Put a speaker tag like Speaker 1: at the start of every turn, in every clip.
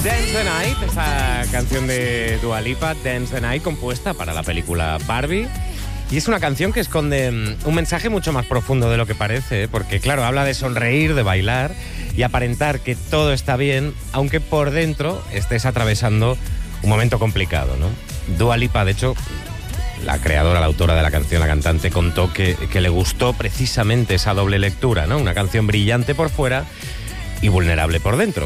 Speaker 1: Dance the Night, esa canción de Dua Lipa, Dance the Night, compuesta para la película Barbie. Y es una canción que esconde un mensaje mucho más profundo de lo que parece, porque claro, habla de sonreír, de bailar y aparentar que todo está bien, aunque por dentro estés atravesando un momento complicado, ¿no? Dua Lipa, de hecho, la creadora, la autora de la canción, la cantante, contó que le gustó precisamente esa doble lectura, ¿no? Una canción brillante por fuera y vulnerable por dentro.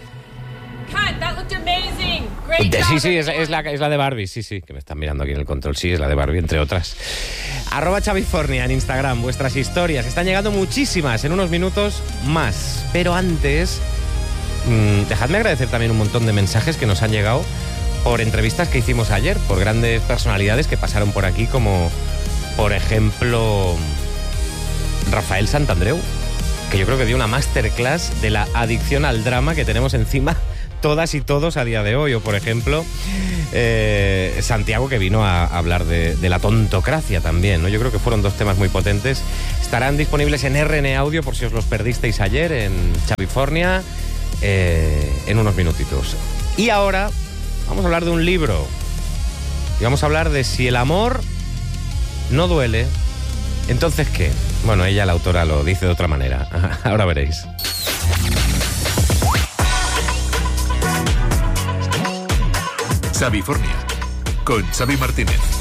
Speaker 1: Sí, es la de Barbie, sí, que me están mirando aquí en el control, sí, es la de Barbie, entre otras. @Xavifornia en Instagram, vuestras historias, están llegando muchísimas, en unos minutos más. Pero antes, dejadme agradecer también un montón de mensajes que nos han llegado por entrevistas que hicimos ayer, por grandes personalidades que pasaron por aquí, como, por ejemplo, Rafael Santandreu, que yo creo que dio una masterclass de la adicción al drama que tenemos encima todas y todos a día de hoy. O, por ejemplo, Santiago, que vino a hablar de la tontocracia también, ¿no? Yo creo que fueron dos temas muy potentes. Estarán disponibles en RN Audio por si os los perdisteis ayer, en Xavifornia, en unos minutitos. Y ahora vamos a hablar de un libro. Y vamos a hablar de si el amor no duele, ¿entonces qué? Bueno, ella, la autora, lo dice de otra manera. Ahora veréis.
Speaker 2: Xavifornia, con Xavi Martínez.